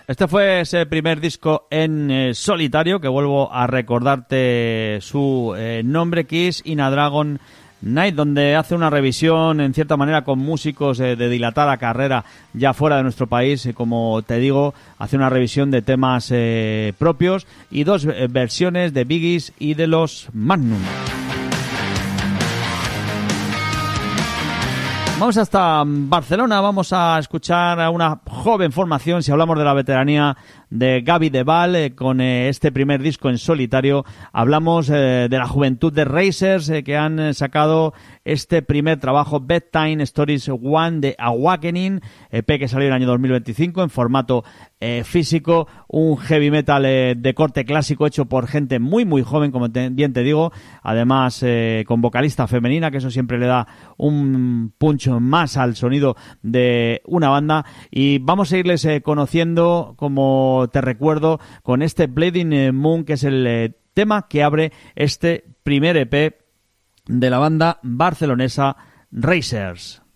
Este fue ese primer disco en solitario, que vuelvo a recordarte su nombre, Kiss in a Dragon Night, donde hace una revisión en cierta manera con músicos de dilatada carrera ya fuera de nuestro país. Como te digo, hace una revisión de temas propios y dos versiones de Bee Gees y de los Magnum. Vamos hasta Barcelona, vamos a escuchar a una joven formación, si hablamos de la veteranía de Gaby Deval, con este primer disco en solitario. Hablamos de la juventud de Razors, que han sacado este primer trabajo, Bedtime Stories 1 de Awakening, EP que salió en el año 2025 en formato físico, un heavy metal de corte clásico hecho por gente muy muy joven, como bien te digo, además con vocalista femenina, que eso siempre le da un punch más al sonido de una banda. Y vamos a irles conociendo, como te recuerdo, con este Bleeding Moon, que es el tema que abre este primer EP de la banda barcelonesa Razors.